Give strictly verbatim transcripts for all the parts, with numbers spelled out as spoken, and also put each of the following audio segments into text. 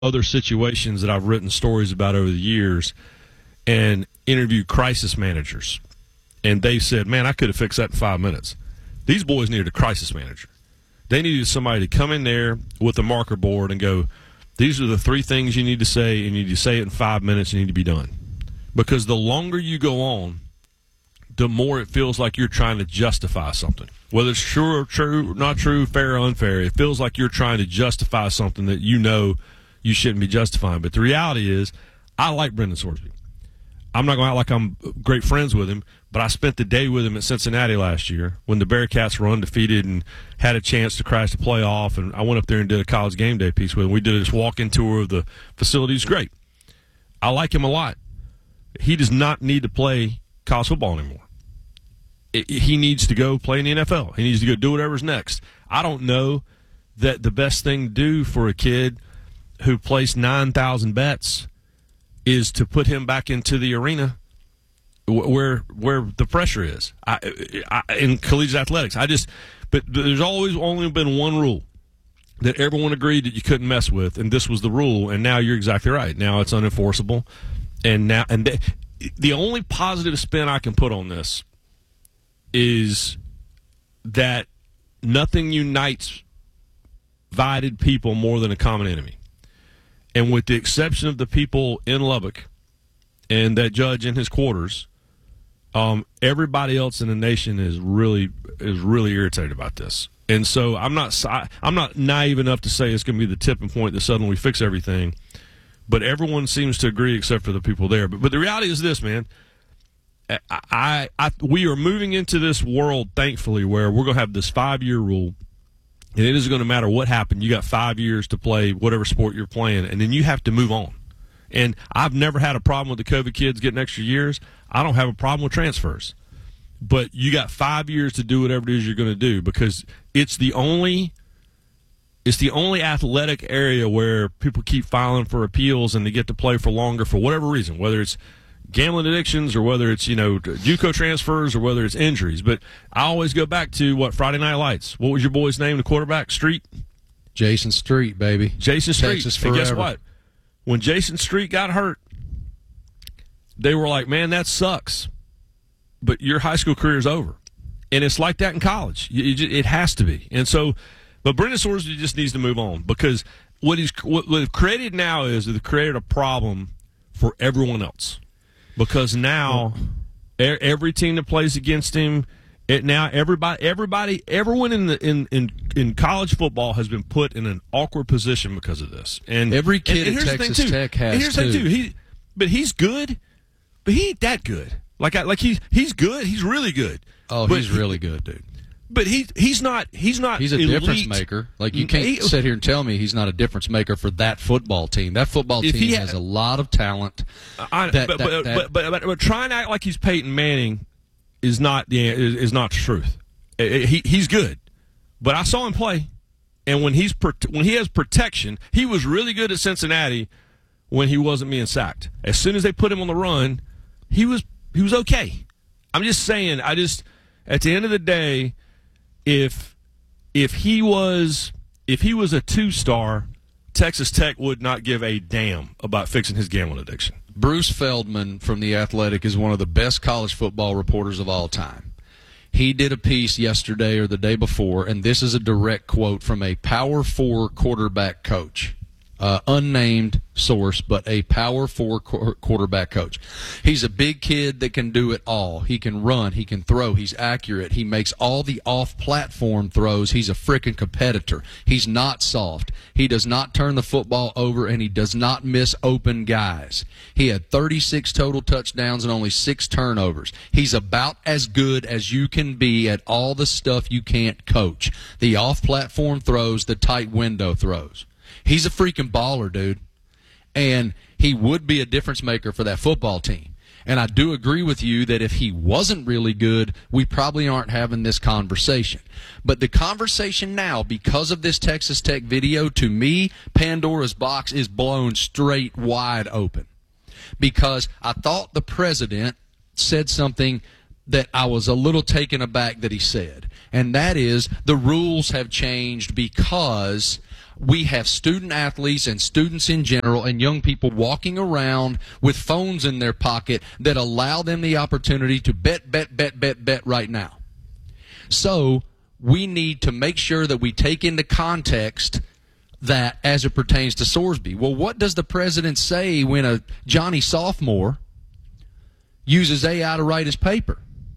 other situations that I've written stories about over the years and interviewed crisis managers. And they said, man, I could have fixed that in five minutes. These boys needed a crisis manager. They needed somebody to come in there with a marker board and go, these are the three things you need to say, and you need to say it in five minutes and you need to be done. Because the longer you go on, the more it feels like you're trying to justify something. Whether it's true or true, not true, fair or unfair, it feels like you're trying to justify something that you know you shouldn't be justifying. But the reality is, I like Brendan Sorsby. I'm not going to act like I'm great friends with him, but I spent the day with him at Cincinnati last year when the Bearcats were undefeated and had a chance to crash the playoff, and I went up there and did a college game day piece with him. We did this walk-in tour of the facility. It's great. I like him a lot. He does not need to play college football anymore. It, he needs to go play in the N F L. He needs to go do whatever's next. I don't know that the best thing to do for a kid who placed nine thousand bets is to put him back into the arena where where the pressure is I, I, in collegiate athletics. I just, but there's always only been one rule that everyone agreed that you couldn't mess with, and this was the rule. And now you're exactly right. Now it's unenforceable, and now and they, the only positive spin I can put on this is that nothing unites divided people more than a common enemy. And with the exception of the people in Lubbock and that judge in his quarters, um, everybody else in the nation is really is really irritated about this. And so I'm not I'm not naive enough to say it's going to be the tipping point that suddenly we fix everything. But everyone seems to agree except for the people there. But, but the reality is this, man. I, I, I we are moving into this world, thankfully, where we're going to have this five-year rule. And it isn't going to matter what happened. You got five years to play whatever sport you're playing, and then you have to move on. And I've never had a problem with the COVID kids getting extra years. I don't have a problem with transfers. But you got five years to do whatever it is you're going to do, because it's the only it's the only athletic area where people keep filing for appeals and they get to play for longer for whatever reason, whether it's gambling addictions or whether it's, you know, JUCO transfers or whether it's injuries. But I always go back to, what, Friday Night Lights. What was your boy's name, the quarterback? Street? Jason Street, baby. Jason Street. Texas forever. And guess what? When Jason Street got hurt, they were like, man, that sucks. But your high school career is over. And it's like that in college. It has to be. And so, but Brendan Sorsby just needs to move on, because what he's what they've created now is they've created a problem for everyone else. Because now, every team that plays against him, it now everybody, everybody, everyone in the in, in, in college football has been put in an awkward position because of this. And every kid and, and at Texas Tech has and here's too. The thing too. He, but he's good, but he ain't that good. Like I, like he's he's good. He's really good. Oh, but he's really good, dude. But he he's not he's not. He's a elite. difference maker. Like, you can't he, sit here and tell me he's not a difference maker for that football team. That football team had, has a lot of talent. I, that, but, that, but, that, but, but, but, but trying to act like he's Peyton Manning is not the is, is not the truth. He he's good, but I saw him play, and when he's when he has protection, he was really good at Cincinnati when he wasn't being sacked. As soon as they put him on the run, he was he was okay. I'm just saying. I just at the end of the day. If if he was if he was a two-star, Texas Tech would not give a damn about fixing his gambling addiction. Bruce Feldman from The Athletic is one of the best college football reporters of all time. He did a piece yesterday or the day before, and this is a direct quote from a Power Four quarterback coach. Uh, unnamed source, but a Power Four qu- quarterback coach. He's a big kid that can do it all. He can run. He can throw. He's accurate. He makes all the off-platform throws. He's a freaking competitor. He's not soft. He does not turn the football over, and he does not miss open guys. He had thirty-six total touchdowns and only six turnovers. He's about as good as you can be at all the stuff you can't coach. The off-platform throws, the tight window throws. He's a freaking baller, dude. And he would be a difference maker for that football team. And I do agree with you that if he wasn't really good, we probably aren't having this conversation. But the conversation now, because of this Texas Tech video, to me, Pandora's box is blown straight wide open. Because I thought the president said something that I was a little taken aback that he said. And that is, the rules have changed because we have student athletes and students in general and young people walking around with phones in their pocket that allow them the opportunity to bet, bet, bet, bet, bet right now. So we need to make sure that we take into context that as it pertains to Sorsby. Well, what does the president say when a Johnny sophomore uses A I to write his paper?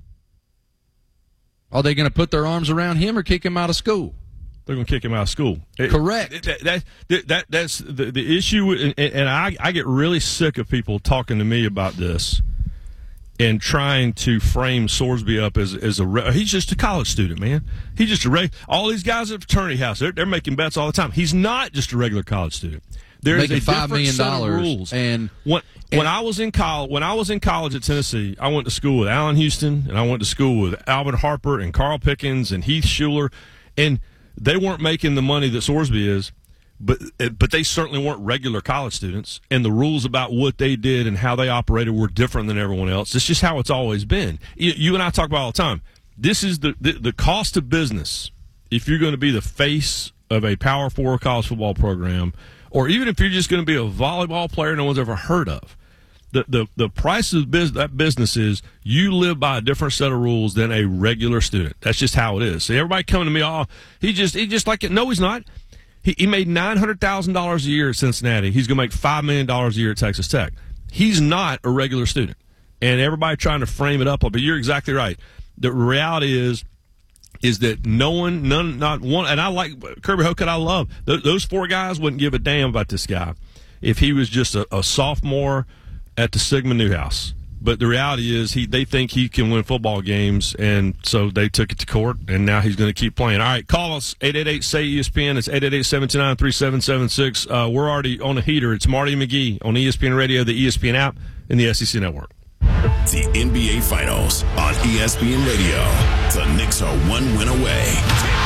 Are they going to put their arms around him or kick him out of school? They're going to kick him out of school. Correct. That, that, that, that that's the, the issue, and, and I, I get really sick of people talking to me about this and trying to frame Sorsby up as as a he's just a college student, man. He's just a regular. All these guys at the fraternity house, they're, they're making bets all the time. He's not just a regular college student. There is a five million dollars rules. And when, and when I was in college, when I was in college at Tennessee, I went to school with Allen Houston, and I went to school with Alvin Harper and Carl Pickens and Heath Schuler, and they weren't making the money that Sorsby is. But but they certainly weren't regular college students, and the rules about what they did and how they operated were different than everyone else. It's just how it's always been. You, you and I talk about all the time. This is the, the, the cost of business if you're going to be the face of a Power Four college football program, or even if you're just going to be a volleyball player no one's ever heard of. The, the, the price of biz, that business is you live by a different set of rules than a regular student. That's just how it is. So everybody coming to me, oh, he just he just like it. No, he's not. He, he made nine hundred thousand dollars a year at Cincinnati. He's going to make five million dollars a year at Texas Tech. He's not a regular student. And everybody trying to frame it up, but you're exactly right. The reality is is that no one, none, not one, and I like Kirby Hocutt, I love. Th- those four guys wouldn't give a damn about this guy if he was just a, a sophomore at the Sigma Newhouse. But the reality is he they think he can win football games, and so they took it to court, and now he's going to keep playing. All right, call us, eight eight eight, S A Y, E S P N. It's eight eight eight, seven two nine, three seven seven six. Uh, we're already on a heater. It's Marty McGee on E S P N Radio, the E S P N app, and the S E C Network. The N B A Finals on E S P N Radio. The Knicks are one win away.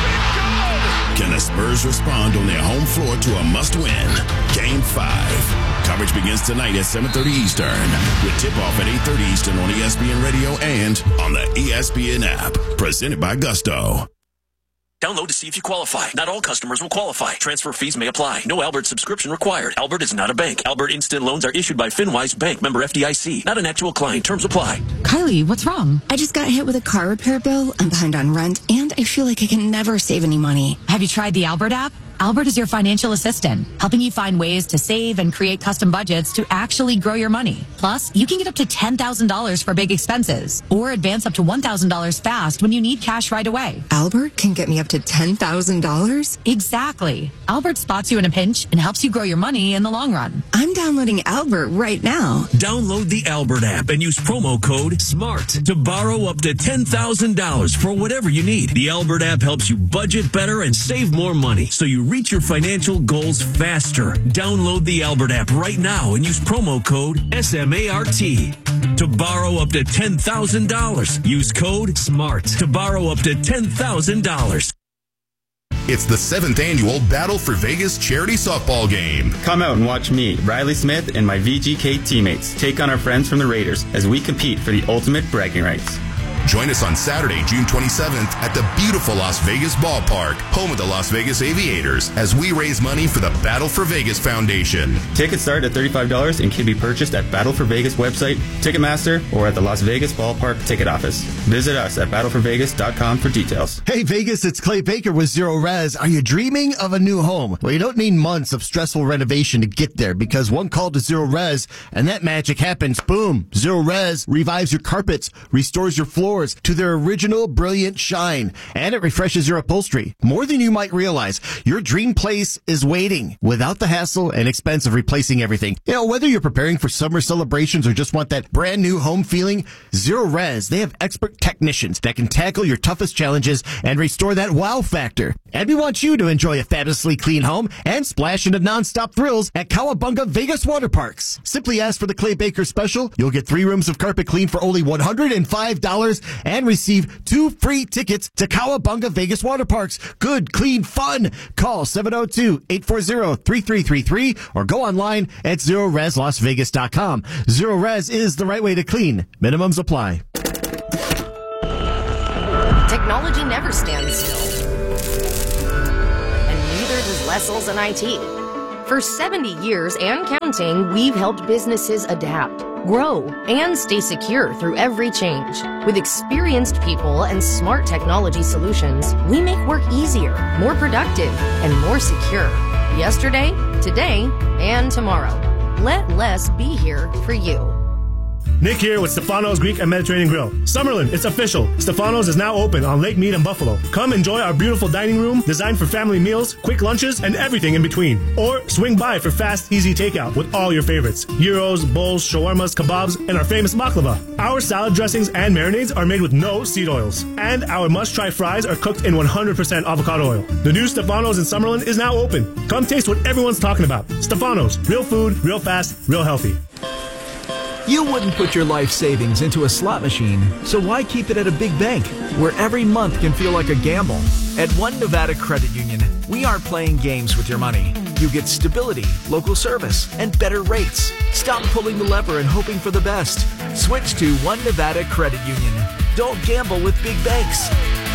Can the Spurs respond on their home floor to a must-win? Game five. Coverage begins tonight at seven thirty Eastern with tip-off at eight thirty Eastern on E S P N Radio and on the E S P N app. Presented by Gusto. Download to see if you qualify. Not all customers will qualify. Transfer fees may apply. No Albert subscription required. Albert is not a bank. Albert Instant Loans are issued by FinWise Bank, member F D I C. Not an actual client. Terms apply. Kylie, what's wrong? I just got hit with a car repair bill. I'm behind on rent, and I feel like I can never save any money. Have you tried the Albert app? Albert is your financial assistant, helping you find ways to save and create custom budgets to actually grow your money. Plus, you can get up to ten thousand dollars for big expenses or advance up to one thousand dollars fast when you need cash right away. Albert can get me up to ten thousand dollars? Exactly. Albert spots you in a pinch and helps you grow your money in the long run. I'm downloading Albert right now. Download the Albert app and use promo code SMART to borrow up to ten thousand dollars for whatever you need. The Albert app helps you budget better and save more money so you reach your financial goals faster. Download the Albert app right now and use promo code SMART to borrow up to ten thousand dollars. Use code SMART to borrow up to ten thousand dollars. It's the seventh annual Battle for Vegas charity softball game. Come out and watch me, Riley Smith, and my V G K teammates take on our friends from the Raiders as we compete for the ultimate bragging rights. Join us on Saturday, June twenty-seventh at the beautiful Las Vegas Ballpark, home of the Las Vegas Aviators, as we raise money for the Battle for Vegas Foundation. Tickets start at thirty-five dollars and can be purchased at Battle for Vegas website, Ticketmaster, or at the Las Vegas Ballpark ticket office. Visit us at battle for vegas dot com for details. Hey Vegas, it's Clay Baker with Zero Res. Are you dreaming of a new home? Well, you don't need months of stressful renovation to get there, because one call to Zero Res and that magic happens. Boom! Zero Res revives your carpets, restores your floors to their original brilliant shine, and it refreshes your upholstery. More than you might realize, your dream place is waiting without the hassle and expense of replacing everything. You know, whether you're preparing for summer celebrations or just want that brand new home feeling, Zero Res, they have expert technicians that can tackle your toughest challenges and restore that wow factor. And we want you to enjoy a fabulously clean home and splash into nonstop thrills at Cowabunga Vegas Water Parks. Simply ask for the Clay Baker special. You'll get three rooms of carpet clean for only one hundred five dollars and receive two free tickets to Cowabunga Vegas Water Parks. Good, clean fun. Call seven oh two, eight four zero, three three three three or go online at zero res las vegas dot com. Zero Res is the right way to clean. Minimums apply. Technology never stands still. And neither does Wessels and I T. For seventy years and counting, we've helped businesses adapt, grow, and stay secure through every change. With experienced people and smart technology solutions, we make work easier, more productive, and more secure. Yesterday, today, and tomorrow. Let less be here for you. Nick here with Stefano's Greek and Mediterranean Grill. Summerlin, it's official. Stefano's is now open on Lake Mead and Buffalo. Come enjoy our beautiful dining room designed for family meals, quick lunches, and everything in between. Or swing by for fast, easy takeout with all your favorites. Gyros, bowls, shawarmas, kebabs, and our famous baklava. Our salad dressings and marinades are made with no seed oils. And our must-try fries are cooked in one hundred percent avocado oil. The new Stefano's in Summerlin is now open. Come taste what everyone's talking about. Stefano's, real food, real fast, real healthy. You wouldn't put your life savings into a slot machine, so why keep it at a big bank, where every month can feel like a gamble? At One Nevada Credit Union, we aren't playing games with your money. You get stability, local service, and better rates. Stop pulling the lever and hoping for the best. Switch to One Nevada Credit Union. Don't gamble with big banks.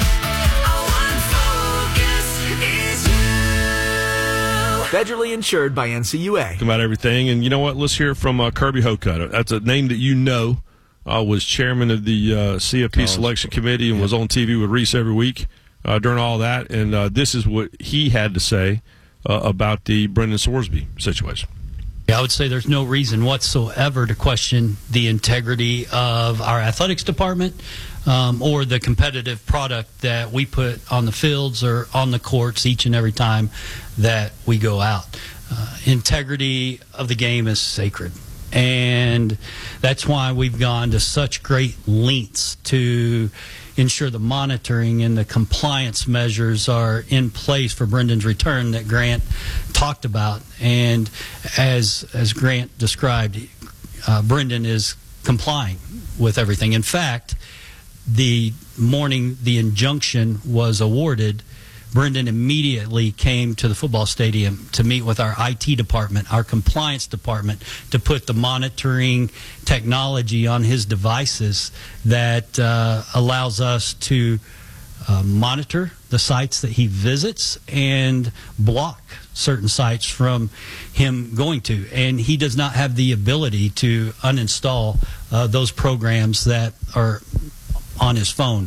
Federally insured by N C U A. About everything, and you know what? Let's hear from uh, Kirby Hocutt. That's a name that you know. Uh, was chairman of the uh, C F P College Selection Committee and yep. was on T V with Reese every week uh, during all that. And uh, this is what he had to say uh, about the Brendan Sorsby situation. Yeah, I would say there's no reason whatsoever to question the integrity of our athletics department um, or the competitive product that we put on the fields or on the courts each and every time that we go out. Uh, integrity of the game is sacred. And that's why we've gone to such great lengths to ensure the monitoring and the compliance measures are in place for Brendan's return that Grant talked about. And as as Grant described, uh, Brendan is complying with everything. In fact, the morning the injunction was awarded, Brendan immediately came to the football stadium to meet with our I T department, our compliance department, to put the monitoring technology on his devices that uh, allows us to uh, monitor the sites that he visits and block certain sites from him going to. And he does not have the ability to uninstall uh, those programs that are on his phone.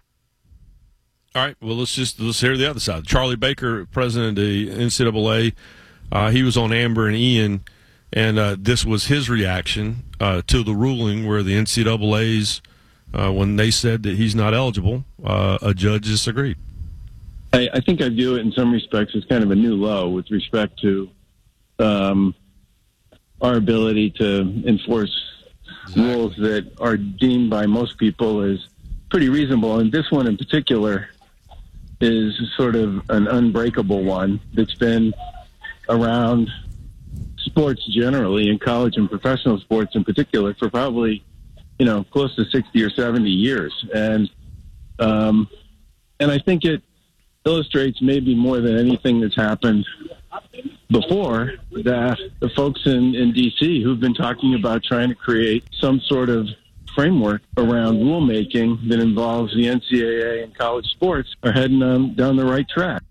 All right, well, let's just let's hear the other side. Charlie Baker, president of the N C double A, uh, he was on Amber and Ian, and uh, this was his reaction uh, to the ruling where the N C double A's, uh, when they said that he's not eligible, uh, a judge disagreed. I, I think I view it in some respects as kind of a new low with respect to um, our ability to enforce exactly. rules that are deemed by most people as pretty reasonable. And this one in particular is sort of an unbreakable one that's been around sports generally, in college and professional sports in particular, for probably, you know, close to sixty or seventy years. And, um, and I think it illustrates maybe more than anything that's happened before that the folks in, in D C who've been talking about trying to create some sort of framework around rulemaking that involves the N C double A and college sports are heading um, down the right track.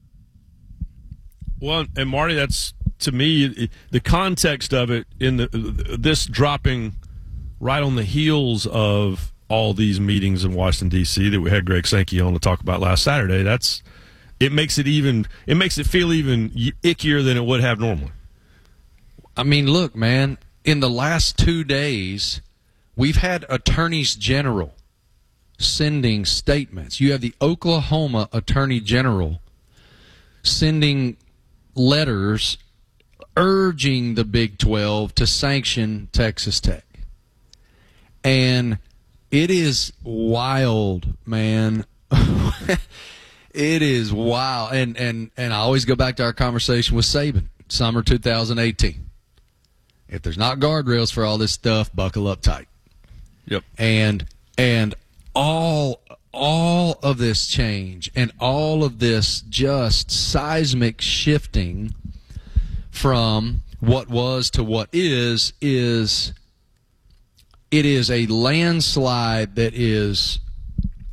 Well, and Marty, that's, to me, the context of it, in the this dropping right on the heels of all these meetings in Washington, D C that we had Greg Sankey on to talk about last Saturday, that's it makes it even it makes it feel even ickier than it would have normally. I mean, look, man, in the last two days, we've had attorneys general sending statements. You have the Oklahoma Attorney General sending letters urging the Big twelve to sanction Texas Tech. And it is wild, man. It is wild. And, and, and I always go back to our conversation with Saban, summer two thousand eighteen. If there's not guardrails for all this stuff, buckle up tight. Yep. And and all all of this change and all of this just seismic shifting from what was to what is is it is a landslide that is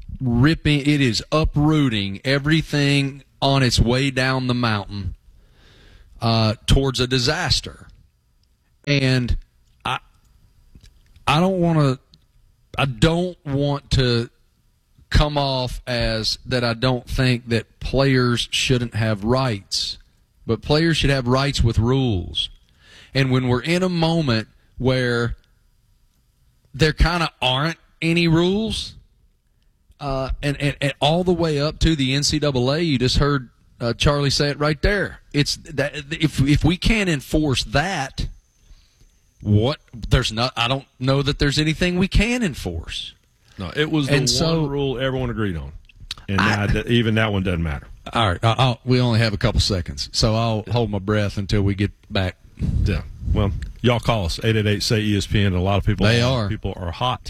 ripping, it is uprooting everything on its way down the mountain uh, towards a disaster. And I, I don't want to, I don't want to come off as that I don't think that players shouldn't have rights, but players should have rights with rules. And when we're in a moment where there kind of aren't any rules, uh, and, and, and all the way up to the N C double A, you just heard uh, Charlie say it right there. It's that if if we can't enforce that, what there's not. I don't know that there's anything we can enforce. No, it was the and one so, rule everyone agreed on, and I, now even that one doesn't matter. All right, I'll, we only have a couple seconds, so I'll hold my breath until we get back. Yeah. Well, y'all call us eight eight eight say E S P N. A lot of people. They are. are. People are hot.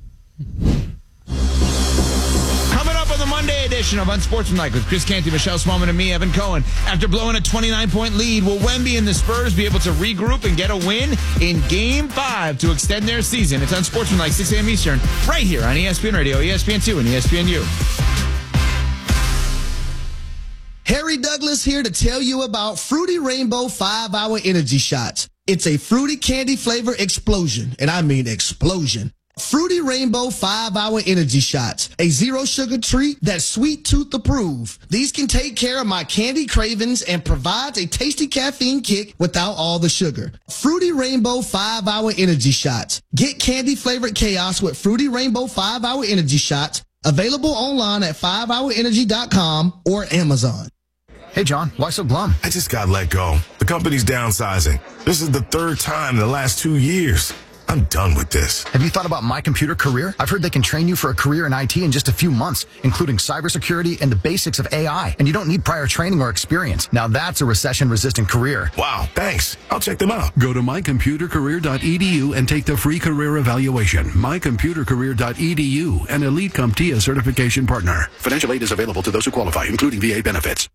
Coming up on the Monday edition of Unsportsmanlike with Chris Canty, Michelle Smallman, and me, Evan Cohen. After blowing a twenty-nine point lead, will Wemby and the Spurs be able to regroup and get a win in Game five to extend their season? It's Unsportsmanlike, six a.m. Eastern, right here on E S P N Radio, E S P N two, and E S P N U. Harry Douglas here to tell you about Fruity Rainbow five hour Energy Shots. It's a fruity candy flavor explosion, and I mean explosion. Fruity Rainbow five hour Energy Shots, a zero sugar treat that's sweet tooth approved. These can take care of my candy cravings and provides a tasty caffeine kick without all the sugar. Fruity Rainbow five hour Energy Shots. Get candy flavored chaos with Fruity Rainbow five hour Energy Shots. Available online at five hour energy dot com or Amazon. Hey, John, why so glum? I just got let go. The company's downsizing. This is the third time in the last two years. I'm done with this. Have you thought about My Computer Career? I've heard they can train you for a career in I T in just a few months, including cybersecurity and the basics of A I. And you don't need prior training or experience. Now that's a recession-resistant career. Wow, thanks. I'll check them out. Go to my computer career dot e d u and take the free career evaluation. my computer career dot e d u, an Elite CompTIA certification partner. Financial aid is available to those who qualify, including V A benefits.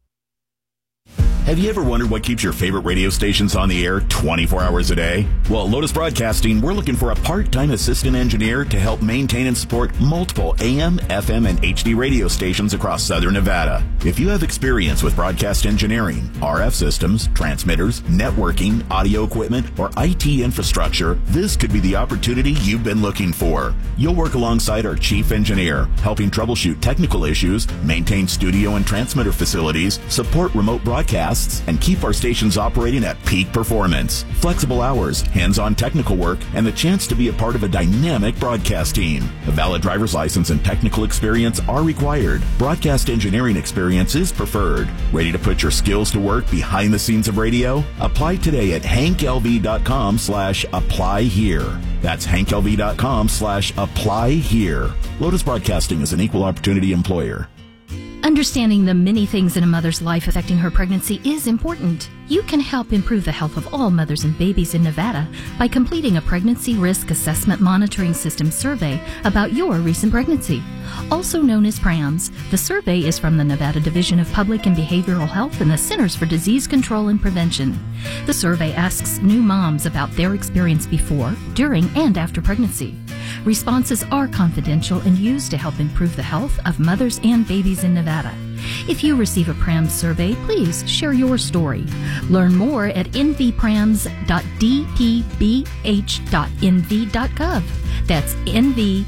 Have you ever wondered what keeps your favorite radio stations on the air twenty-four hours a day? Well, at Lotus Broadcasting, we're looking for a part-time assistant engineer to help maintain and support multiple A M, F M, and H D radio stations across Southern Nevada. If you have experience with broadcast engineering, R F systems, transmitters, networking, audio equipment, or I T infrastructure, this could be the opportunity you've been looking for. You'll work alongside our chief engineer, helping troubleshoot technical issues, maintain studio and transmitter facilities, support remote broadcasts, and keep our stations operating at peak performance. Flexible hours, hands-on technical work, and the chance to be a part of a dynamic broadcast team. A valid driver's license and technical experience are required. Broadcast engineering experience is preferred. Ready to put your skills to work behind the scenes of radio? Apply today at hank l v dot com slash apply here. That's hank l v dot com slash apply here. Lotus Broadcasting is an equal opportunity employer. Understanding the many things in a mother's life affecting her pregnancy is important. You can help improve the health of all mothers and babies in Nevada by completing a Pregnancy Risk Assessment Monitoring System survey about your recent pregnancy. Also known as PRAMS, the survey is from the Nevada Division of Public and Behavioral Health and the Centers for Disease Control and Prevention. The survey asks new moms about their experience before, during, and after pregnancy. Responses are confidential and used to help improve the health of mothers and babies in Nevada. If you receive a PRAMS survey, please share your story. Learn more at n v prams dot d p b h dot n v dot gov. That's n v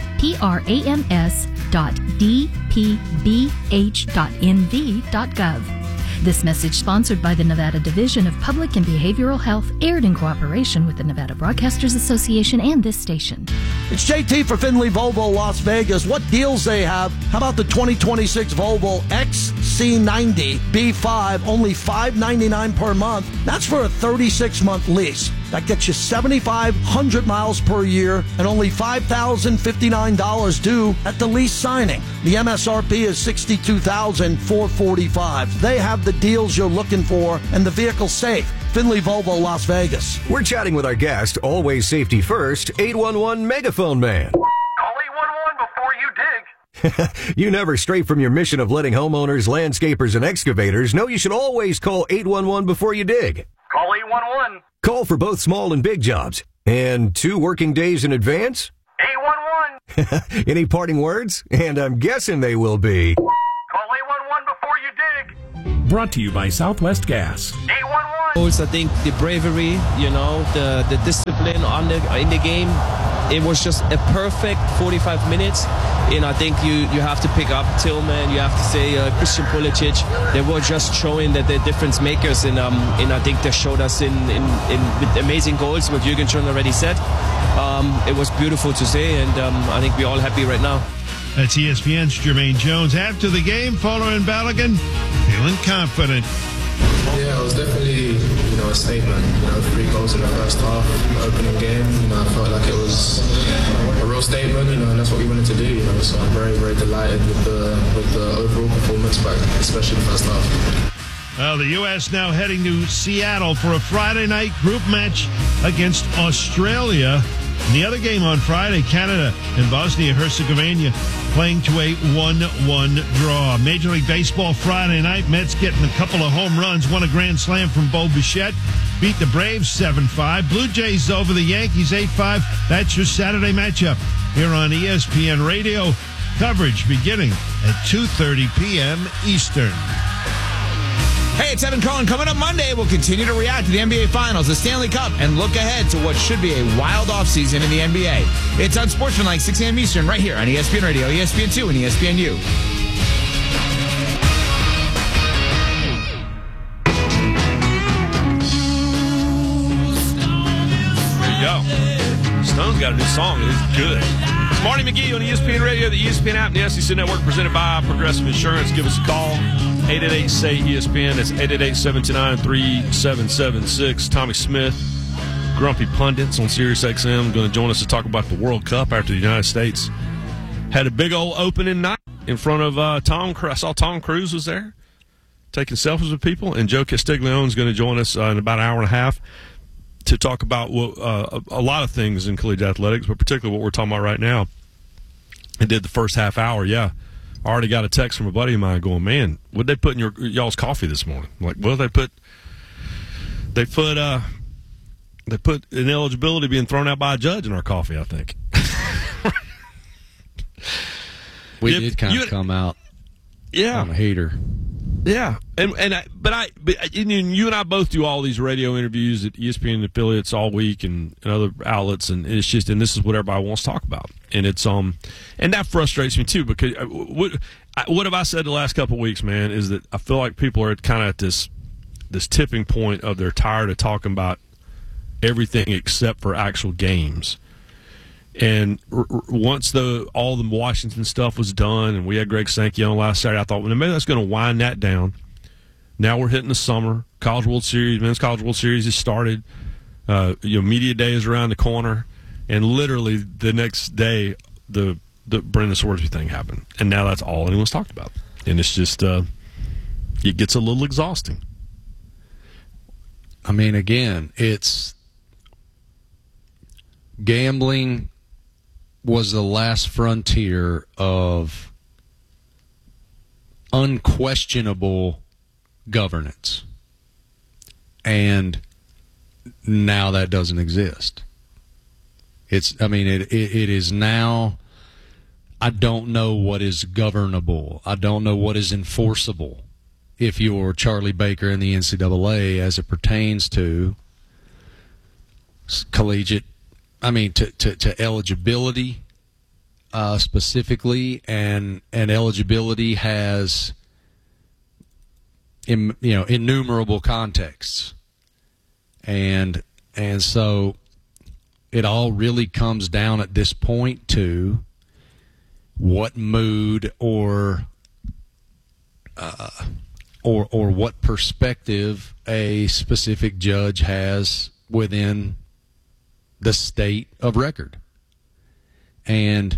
prams dot d p b h dot n v dot gov. This message, sponsored by the Nevada Division of Public and Behavioral Health, aired in cooperation with the Nevada Broadcasters Association and this station. It's J T for Finley Volvo Las Vegas. What deals they have? How about the twenty twenty-six Volvo X C ninety B five, only five ninety-nine per month. That's for a thirty-six month lease. That gets you seventy-five hundred miles per year and only five thousand fifty-nine dollars due at the lease signing. The M S R P is sixty-two thousand four hundred forty-five dollars. They have the deals you're looking for and the vehicle's safe. Finley Volvo Las Vegas. We're chatting with our guest, always safety first, eight one one Megaphone Man. Call eight one one before you dig. You never stray from your mission of letting homeowners, landscapers, and excavators know you should always call eight one one before you dig. Call eight one one. Call for both small and big jobs. And two working days in advance? eight one one. Any parting words? And I'm guessing they will be... Call eight one one before you dig. Brought to you by Southwest Gas. eight one one. goals. I think the bravery, you know, the the discipline on the in the game. It was just a perfect forty-five minutes, and I think you, you have to pick up Tillman, you have to say uh, Christian Pulisic. They were just showing that they're difference makers, and um, and I think they showed us in, in, in with amazing goals, what Jürgen schon already said. Um, it was beautiful to see, and um, I think we're all happy right now. That's E S P N's Jermaine Jones. After the game, Fuller and Balogun feeling confident. Yeah, it was definitely, you know, a statement. You know, three goals in the first half, opening game. You know, I felt like it was a real statement. You know, and that's what we wanted to do. You know, so I'm very, very delighted with the with the overall performance, but especially the first half. Well, the U S now heading to Seattle for a Friday night group match against Australia. And the other game on Friday, Canada and Bosnia-Herzegovina playing to a one one draw. Major League Baseball Friday night, Mets getting a couple of home runs, won a grand slam from Bo Bichette, beat the Braves seven five. Blue Jays over the Yankees eight five. That's your Saturday matchup here on E S P N Radio. Coverage beginning at two thirty p.m. Eastern. Hey, it's Evan Cohen. Coming up Monday, we'll continue to react to the N B A Finals, the Stanley Cup, and look ahead to what should be a wild offseason in the N B A. It's on Sportsmanlike, six a.m. Eastern, right here on E S P N Radio, E S P N two, and E S P N U. There you go. Stone's got a new song. It is good. It's Marty McGee on E S P N Radio, the E S P N app, and the S E C Network, presented by Progressive Insurance. Give us a call. eight eight eight, S A Y, E S P N. That's eight eight eight, seven two nine, three seven seven six. Tommy Smith, Grumpy Pundits on Sirius X M, going to join us to talk about the World Cup after the United States had a big old opening night in front of uh, Tom Cruise. I saw Tom Cruise was there taking selfies with people, and Joe Castiglione is going to join us uh, in about an hour and a half to talk about what, uh, a, a lot of things in collegiate athletics, but particularly what we're talking about right now. And did the first half hour, yeah. I already got a text from a buddy of mine going, man, what'd they put in your y'all's coffee this morning? I'm like, well, they put they put uh they put ineligibility being thrown out by a judge in our coffee, I think. we if, did kind you, of come out yeah. on a hater. Yeah, and and I, but I, but you and I both do all these radio interviews at E S P N affiliates all week and, and other outlets, and it's just, and this is what everybody wants to talk about, and it's um, and that frustrates me too, because what what have I said the last couple of weeks, man, is that I feel like people are kind of at this this tipping point of they're tired of talking about everything except for actual games. And r- r- once the all the Washington stuff was done, and we had Greg Sankey on last Saturday, I thought, well, maybe that's going to wind that down. Now we're hitting the summer. College World Series, Men's College World Series has started. Uh, you know, media day is around the corner, and literally the next day, the the Brendan Swordsby thing happened, and now that's all anyone's talked about, and it's just uh, it gets a little exhausting. I mean, again, it's gambling was the last frontier of unquestionable governance. And now that doesn't exist. It's, I mean, it, it, it is now, I don't know what is governable. I don't know what is enforceable if you're Charlie Baker in the N C double A as it pertains to collegiate, I mean, to, to, to eligibility uh, specifically, and and eligibility has, in, you know, innumerable contexts, and and so it all really comes down at this point to what mood or uh, or or what perspective a specific judge has within the state of record. And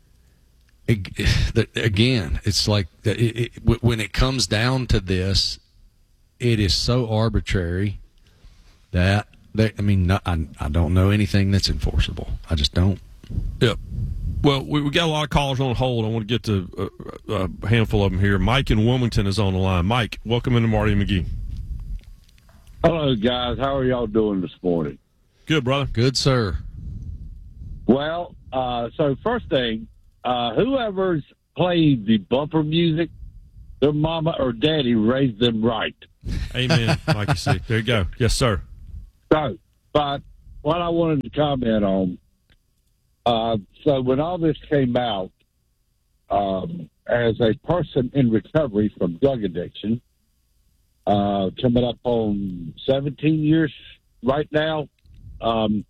again, it's like it, it, when it comes down to this, it is so arbitrary that they, I mean, not, I, I don't know anything that's enforceable. I just don't. Yep. Well, we, we got a lot of callers on hold. I want to get to a, a handful of them here. Mike in Wilmington is on the line. Mike, welcome into Marty McGee. Hello, guys. How are y'all doing this morning? Good, brother. Good, sir. Well, uh, so first thing, uh, whoever's played the bumper music their mama or daddy raised them right. Amen. Like you see. There you go. Yes, sir. So, but what I wanted to comment on, uh, so when all this came out, um, as a person in recovery from drug addiction, uh, coming up on seventeen years right now, um,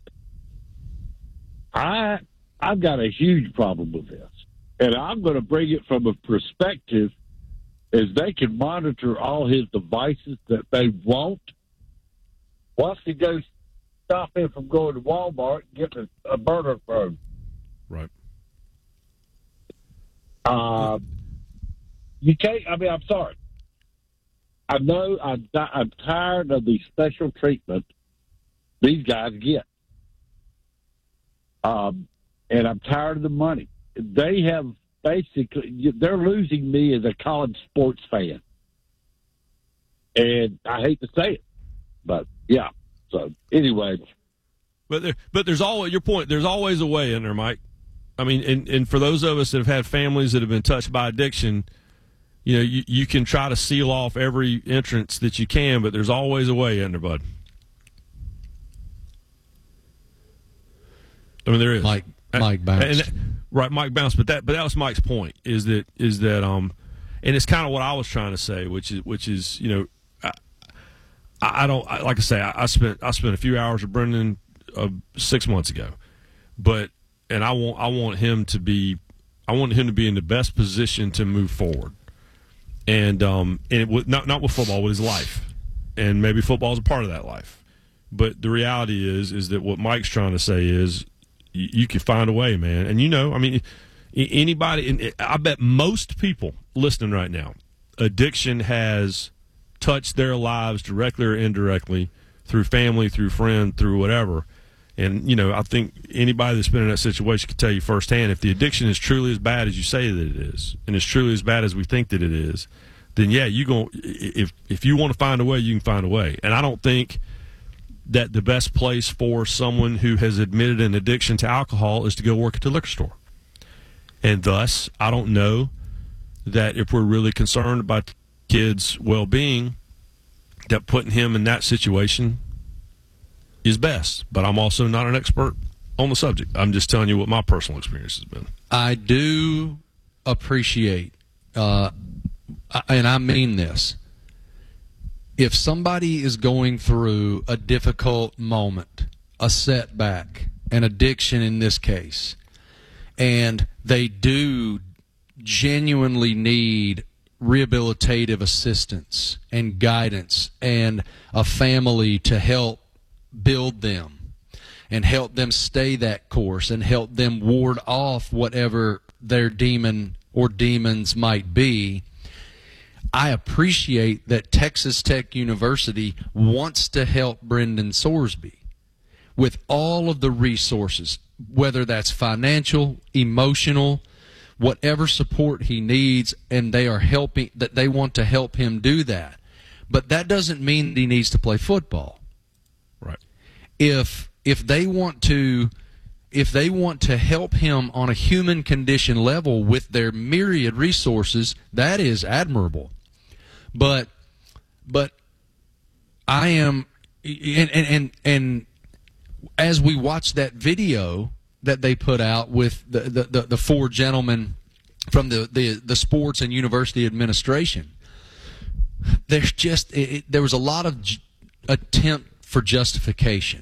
I, I've got a huge problem with this. And I'm going to bring it from a perspective is they can monitor all his devices that they want. Once he goes, stop him from going to Walmart and getting a, a burner phone. Right. Uh, you can't, I mean, I'm sorry. I know I'm, I'm tired of the special treatment these guys get. Um, and I'm tired of the money. They have basically, they're losing me as a college sports fan. And I hate to say it, but yeah. So anyway. But there, but there's always, your point, there's always a way in there, Mike. I mean, and, and for those of us that have had families that have been touched by addiction, you know, you, you can try to seal off every entrance that you can, but there's always a way in there, bud. I mean, there is. Mike, Mike bounced. And, right, Mike bounced. But that, but that was Mike's point. Is that, is that, um, and it's kind of what I was trying to say, which is, which is, you know, I, I don't I, like I say, I, I spent, I spent a few hours with Brendan uh, six months ago, but, and I want, I want him to be, I want him to be in the best position to move forward, and, um, and it, with, not, not with football, with his life, and maybe football is a part of that life, but the reality is, is that what Mike's trying to say is, you can find a way, man. And you know, I mean, anybody, and I bet most people listening right now, addiction has touched their lives directly or indirectly through family, through friend, through whatever. And, you know, I think anybody that's been in that situation can tell you firsthand, if the addiction is truly as bad as you say that it is, and it's truly as bad as we think that it is, then yeah, you go, if, if you want to find a way, you can find a way. And I don't think that the best place for someone who has admitted an addiction to alcohol is to go work at the liquor store. And thus, I don't know that if we're really concerned about kids' well-being, that putting him in that situation is best. But I'm also not an expert on the subject. I'm just telling you what my personal experience has been. I do appreciate, uh, and I mean this, if somebody is going through a difficult moment, a setback, an addiction in this case, and they do genuinely need rehabilitative assistance and guidance and a family to help build them and help them stay that course and help them ward off whatever their demon or demons might be, I appreciate that Texas Tech University wants to help Brendan Sorsby with all of the resources, whether that's financial, emotional, whatever support he needs, and they are helping, that they want to help him do that. But that doesn't mean that he needs to play football. Right. If if they want to if they want to help him on a human condition level with their myriad resources, that is admirable. But but I am and and and, and as we watch that video that they put out with the, the, the, the four gentlemen from the, the, the sports and university administration, there's just it, it, there was a lot of j- attempt for justification,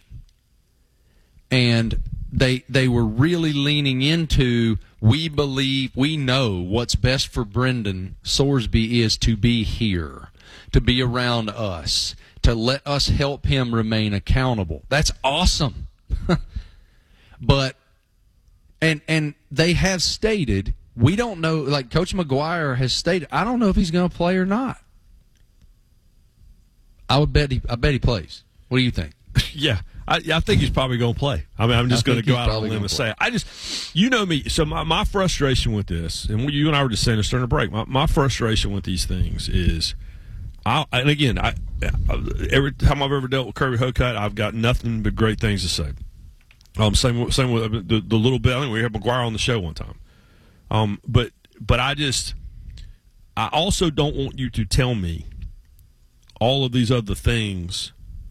and they they were really leaning into, we believe, we know what's best for Brendan Sorsby is to be here, to be around us, to let us help him remain accountable. That's awesome. But and and they have stated, we don't know, like Coach McGuire has stated, I don't know if he's going to play or not. I would bet he I bet he plays. What do you think? Yeah, I, I think he's probably going to play. I mean, I'm just going to go out on a limb and say, I just, you know me. So my, my frustration with this, and you and I were just saying this during the break, my, my frustration with these things is, I, and again, I every time I've ever dealt with Kirby Hocutt, I've got nothing but great things to say. Um, same same with the, the little bit. I think we had McGuire on the show one time. Um, but but I just I also don't want you to tell me all of these other things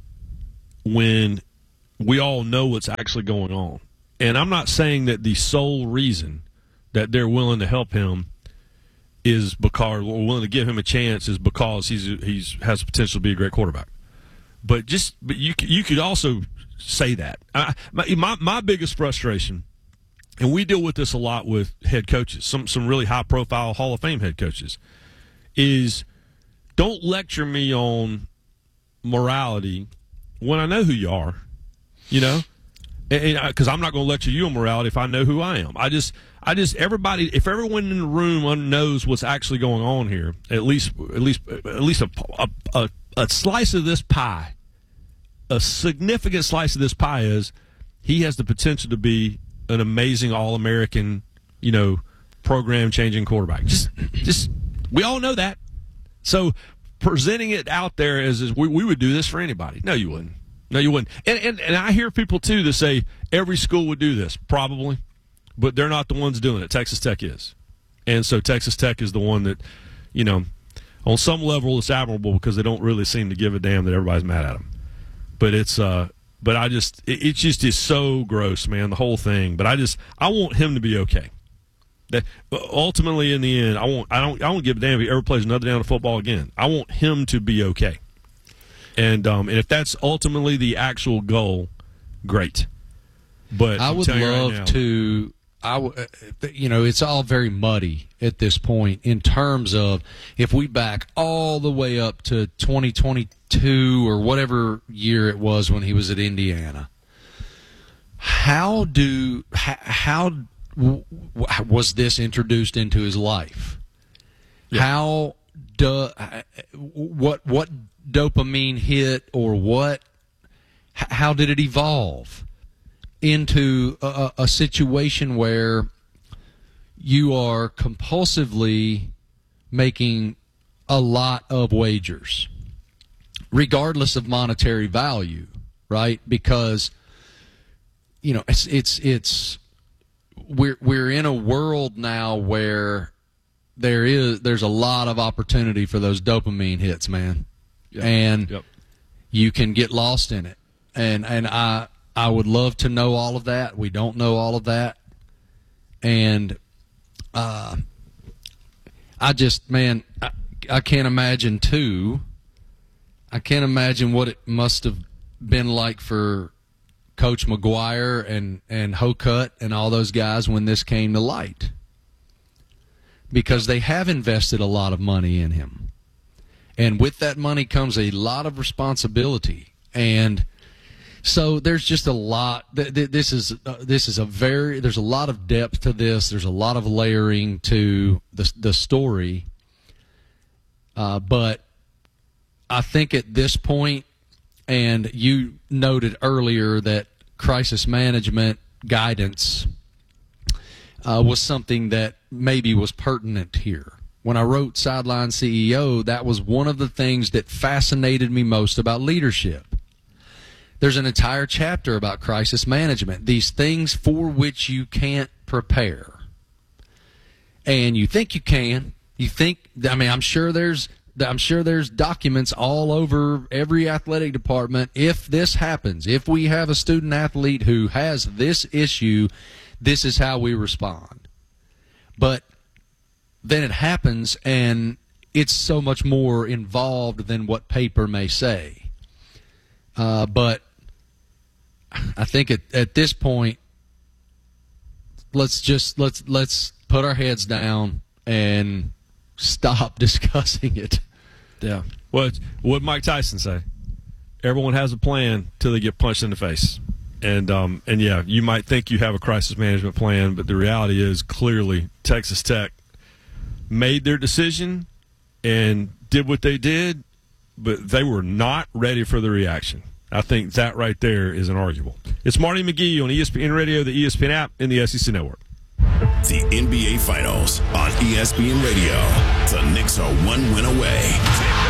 when we all know what's actually going on. And I'm not saying that the sole reason that they're willing to help him is because, or willing to give him a chance, is because he's he's has the potential to be a great quarterback. But just, but you you could also say that. I, my, my my biggest frustration, and we deal with this a lot with head coaches, some some really high profile Hall of Fame head coaches, is don't lecture me on morality when I know who you are, you know, because I'm not going to lecture you on morality if I know who I am. I just, I just, everybody, if everyone in the room knows what's actually going on here, at least, at least, at least a, a, a, a slice of this pie, a significant slice of this pie is he has the potential to be an amazing All-American, you know, program-changing quarterback. Just, just, we all know that. So presenting it out there as, as we, we would do this for anybody. No, you wouldn't. No, you wouldn't. And, and and I hear people, too, that say every school would do this. Probably. But they're not the ones doing it. Texas Tech is. And so Texas Tech is the one that, you know, on some level it's admirable because they don't really seem to give a damn that everybody's mad at them. But it's, uh, but I just, it, it just is so gross, man, the whole thing. But I just, I want him to be okay. That ultimately, in the end, I won't. I don't. I won't give a damn if he ever plays another down of football again. I want him to be okay, and um, and if that's ultimately the actual goal, great. But I would love right now, to. I, w- you know, it's all very muddy at this point in terms of if we back all the way up to twenty twenty-two or whatever year it was when he was at Indiana. How do how, how was this introduced into his life? Yeah. How do what what dopamine hit or what? How did it evolve into a, a situation where you are compulsively making a lot of wagers, regardless of monetary value, right? Because you know it's it's it's. We're we're in a world now where there is there's a lot of opportunity for those dopamine hits, man, yep. and yep. you can get lost in it. And and I I would love to know all of that. We don't know all of that, and uh, I just man I, I can't imagine too. I can't imagine what it must have been like for Coach McGuire and, and Hokut and all those guys when this came to light. Because they have invested a lot of money in him. And with that money comes a lot of responsibility. And so there's just a lot. This is uh, this is a very, there's a lot of depth to this. There's a lot of layering to the, the story. Uh, but I think at this point, and you noted earlier that crisis management guidance uh, was something that maybe was pertinent here. When I wrote Sideline C E O, that was one of the things that fascinated me most about leadership. There's an entire chapter about crisis management, these things for which you can't prepare. And you think you can. You think, I mean, I'm sure there's I'm sure there's documents all over every athletic department. If this happens, if we have a student athlete who has this issue, this is how we respond. But then it happens, and it's so much more involved than what paper may say. Uh, but I think at, at this point, let's just let's let's put our heads down and stop discussing it. Yeah. Well, what Mike Tyson say? Everyone has a plan till they get punched in the face. And um, and yeah, you might think you have a crisis management plan, but the reality is clearly Texas Tech made their decision and did what they did, but they were not ready for the reaction. I think that right there is inarguable. It's Marty McGee on E S P N Radio, the E S P N app, and the S E C Network. The N B A Finals on E S P N Radio. The Knicks are one win away.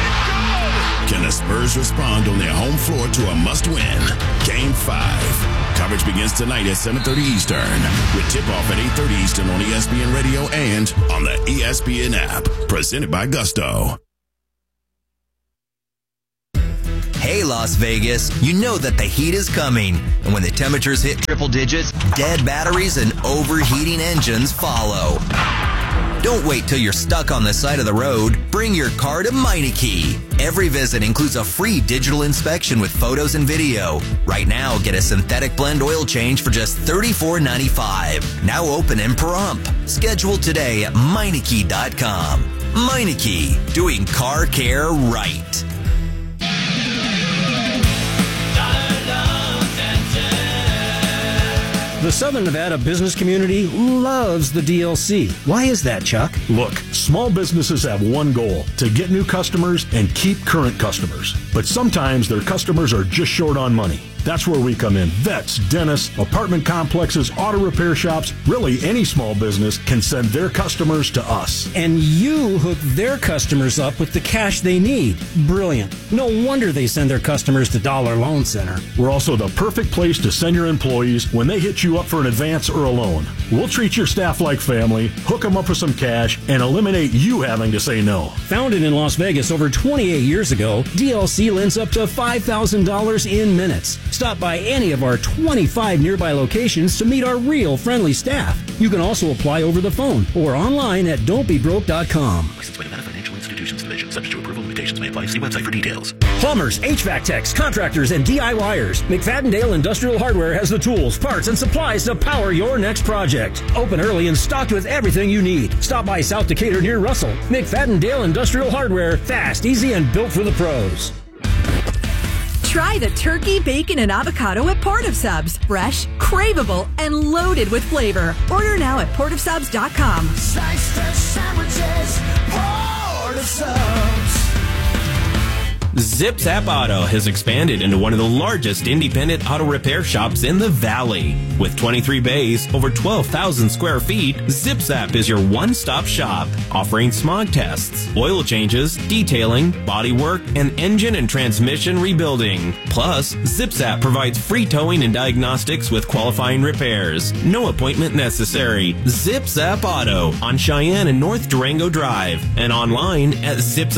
Can the Spurs respond on their home floor to a must-win? Game five. Coverage begins tonight at seven thirty Eastern, with tip-off at eight thirty Eastern on E S P N Radio and on the E S P N app. Presented by Gusto. Hey, Las Vegas, you know that the heat is coming. And when the temperatures hit triple digits, dead batteries and overheating engines follow. Don't wait till you're stuck on the side of the road. Bring your car to Meineke. Every visit includes a free digital inspection with photos and video. Right now, get a synthetic blend oil change for just thirty-four ninety-five. Now open in Pahrump. Schedule today at Meineke dot com. Meineke, doing car care right. The Southern Nevada business community loves the D L C. Why is that, Chuck? Look, small businesses have one goal, to get new customers and keep current customers. But sometimes their customers are just short on money. That's where we come in. Vets, dentists, apartment complexes, auto repair shops, really any small business can send their customers to us. And you hook their customers up with the cash they need. Brilliant. No wonder they send their customers to Dollar Loan Center. We're also the perfect place to send your employees when they hit you up for an advance or a loan. We'll treat your staff like family, hook them up with some cash, and eliminate you having to say no. Founded in Las Vegas over twenty-eight years ago, D L C lends up to five thousand dollars in minutes. Stop by any of our twenty-five nearby locations to meet our real friendly staff. You can also apply over the phone or online at don't be broke dot com. Licensed by Nevada Financial Institutions Division. Subject to approval. Limitations may apply. See website for details. Plumbers, H V A C techs, contractors, and DIYers. McFadden-Dale Industrial Hardware has the tools, parts, and supplies to power your next project. Open early and stocked with everything you need. Stop by South Decatur near Russell. McFadden-Dale Industrial Hardware. Fast, easy, and built for the pros. Try the turkey, bacon, and avocado at Port of Subs. Fresh, craveable, and loaded with flavor. Order now at port of subs dot com. Slice the sandwiches, Port of Subs. Zip Zap Auto has expanded into one of the largest independent auto repair shops in the Valley. With twenty-three bays, over twelve thousand square feet, Zip Zap is your one-stop shop, offering smog tests, oil changes, detailing, body work, and engine and transmission rebuilding. Plus, Zip Zap provides free towing and diagnostics with qualifying repairs. No appointment necessary. Zip Zap Auto on Cheyenne and North Durango Drive, and online at zip